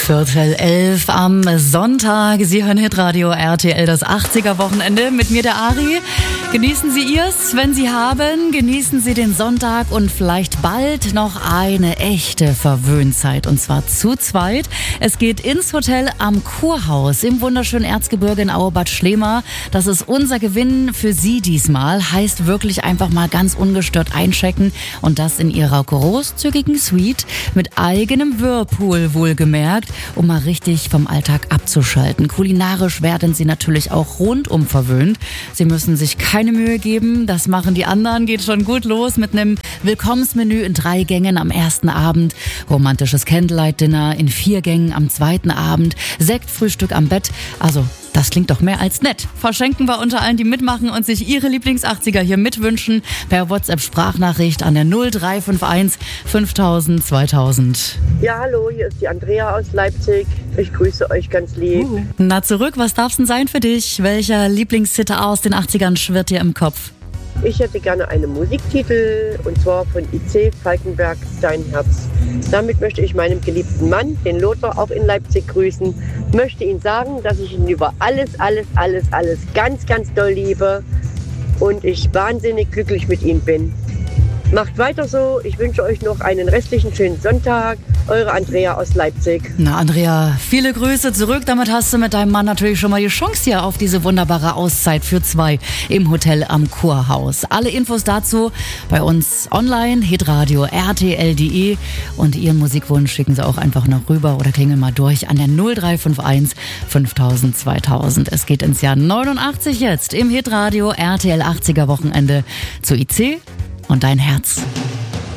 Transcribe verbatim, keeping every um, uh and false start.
Viertel elf am Sonntag. Sie hören Hitradio R T L, das achtziger-Wochenende. Mit mir der Ari. Genießen Sie Ihrs, wenn Sie haben. Genießen Sie den Sonntag und vielleicht bald noch eine echte Verwöhnzeit. Und zwar zu zweit. Es geht ins Hotel am Kurhaus im wunderschönen Erzgebirge in Auebad Schlema. Das ist unser Gewinn für Sie diesmal. Heißt wirklich einfach mal ganz ungestört einchecken. Und das in Ihrer großzügigen Suite mit eigenem Whirlpool wohlgemerkt, um mal richtig vom Alltag abzuschalten. Kulinarisch werden Sie natürlich auch rundum verwöhnt. Sie müssen sich keine Mühe geben, das machen die anderen. Geht schon gut los mit einem Willkommensmenü in drei Gängen am ersten Abend, romantisches Candlelight-Dinner in vier Gängen am zweiten Abend, Sektfrühstück am Bett. Also das klingt doch mehr als nett. Verschenken wir unter allen, die mitmachen und sich ihre Lieblingsachtziger hier mitwünschen, per WhatsApp-Sprachnachricht an der null drei fünf eins fünftausend zweitausend. Ja, hallo, hier ist die Andrea aus Leipzig. Ich grüße euch ganz lieb. Uh. Na zurück, was darf's denn sein für dich? Welcher Lieblingshit aus den achtzigern schwirrt dir im Kopf? Ich hätte gerne einen Musiktitel, und zwar von I C Falkenberg, Dein Herz. Damit möchte ich meinem geliebten Mann, den Lothar, auch in Leipzig grüßen. Möchte ihm sagen, dass ich ihn über alles, alles, alles, alles ganz, ganz doll liebe und ich wahnsinnig glücklich mit ihm bin. Macht weiter so. Ich wünsche euch noch einen restlichen schönen Sonntag. Eure Andrea aus Leipzig. Na Andrea, viele Grüße zurück. Damit hast du mit deinem Mann natürlich schon mal die Chance hier auf diese wunderbare Auszeit für zwei im Hotel am Kurhaus. Alle Infos dazu bei uns online, hitradio R T L punkt de, und Ihren Musikwunsch schicken Sie auch einfach noch rüber oder klingeln mal durch an der null drei fünf eins fünftausend zweitausend. Es geht ins Jahr neunundachtzig jetzt im Hitradio R T L achtziger Wochenende zu I C und Dein Herz.